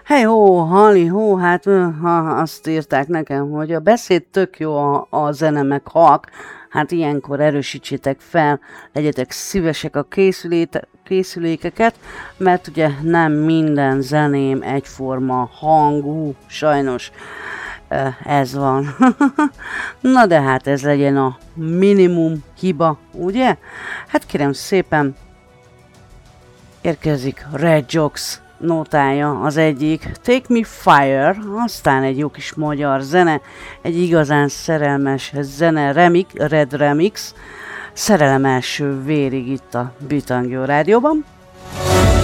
Hey ho, Hali, hó, hát azt írták nekem, hogy a beszéd tök jó, a zene meg halk. Hát ilyenkor erősítsétek fel, legyetek szívesek a készülékeket, mert ugye nem minden zeném egyforma hangú, sajnos ez van. Na de hát ez legyen a minimum hiba, ugye? Hát kérem szépen, érkezik Red Jocks nótája az egyik, Take Me Fire, aztán egy jó kis magyar zene, egy igazán szerelmes zene, Red Remix, szerelem első vérig itt a Beat Angyal Rádióban.